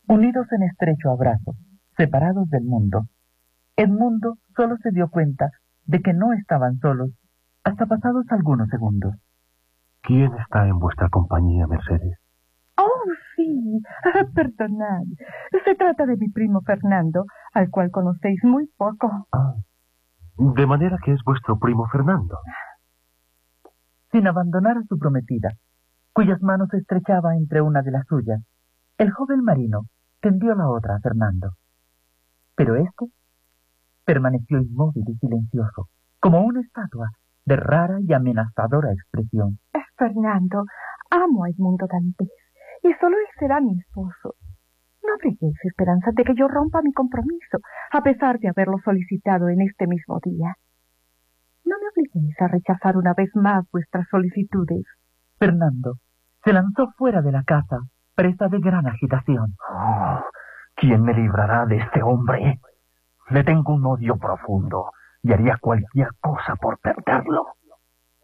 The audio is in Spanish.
Unidos en estrecho abrazo, separados del mundo, Edmundo solo se dio cuenta de que no estaban solos hasta pasados algunos segundos. ¿Quién está en vuestra compañía, Mercedes? Oh, sí. Perdonad. Se trata de mi primo Fernando, al cual conocéis muy poco. De manera que es vuestro primo Fernando. Sin abandonar a su prometida, cuyas manos estrechaba entre una de las suyas, el joven marino tendió la otra a Fernando. Pero éste permaneció inmóvil y silencioso, como una estatua de rara y amenazadora expresión. Fernando, amo a Edmundo Dantes, y solo él será mi esposo. No abriguéis esperanzas de que yo rompa mi compromiso, a pesar de haberlo solicitado en este mismo día. No me obliguéis a rechazar una vez más vuestras solicitudes. Fernando se lanzó fuera de la casa, presa de gran agitación. Oh, ¿quién me librará de este hombre? Le tengo un odio profundo y haría cualquier cosa por perderlo.